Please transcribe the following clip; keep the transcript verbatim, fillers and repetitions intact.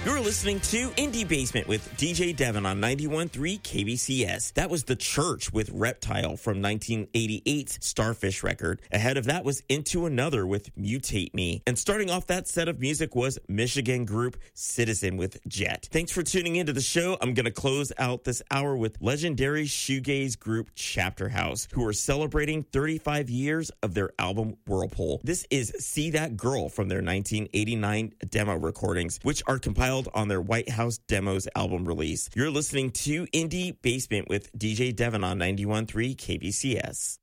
You're listening to Indie Basement with D J Devin on ninety-one point three K B C S. That was The Church with Reptile from nineteen eighty-eight's Starfish record. Ahead of that was Into Another with Mutate Me. And starting off that set of music was Michigan group Citizen with Jet. Thanks for tuning into the show. I'm going to close out this hour with legendary shoegaze group Chapter House, who are celebrating thirty-five years of their album Whirlpool. This is See That Girl from their nineteen eighty-nine demo recordings, which are compiled on their White House Demos album release. You're listening to Indie Basement with D J Devin on ninety-one point three K B C S.